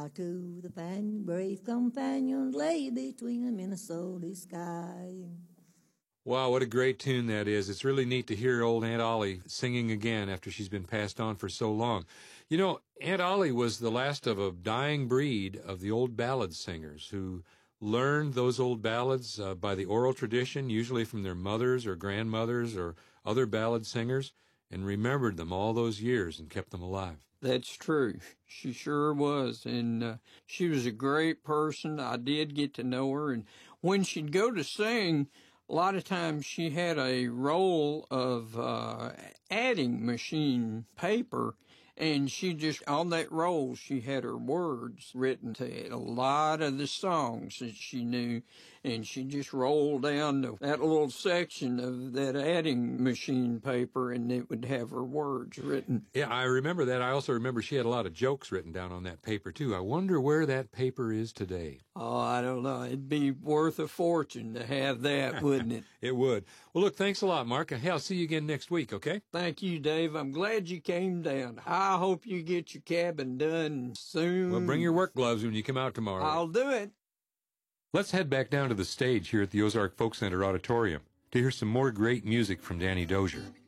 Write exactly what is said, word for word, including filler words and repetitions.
Far to the fan, brave companions lay between the Minnesota sky. Wow, what a great tune that is. It's really neat to hear old Aunt Ollie singing again after she's been passed on for so long. You know, Aunt Ollie was the last of a dying breed of the old ballad singers who learned those old ballads uh, by the oral tradition, usually from their mothers or grandmothers or other ballad singers, and remembered them all those years and kept them alive. That's true. She sure was. And uh, she was a great person. I did get to know her. And when she'd go to sing, a lot of times she had a roll of uh, adding machine paper, and she just, on that roll, she had her words written to it, a lot of the songs that she knew, and she just rolled down to that little section of that adding machine paper, and it would have her words written. Yeah, I remember that. I also remember she had a lot of jokes written down on that paper, too. I wonder where that paper is today. Oh, I don't know. It'd be worth a fortune to have that, wouldn't it? It would. Well, look, thanks a lot, Mark. Hey, I'll see you again next week, okay? Thank you, Dave. I'm glad you came down. I hope you get your cabin done soon. Well, bring your work gloves when you come out tomorrow. I'll do it. Let's head back down to the stage here at the Ozark Folk Center Auditorium to hear some more great music from Danny Dozier.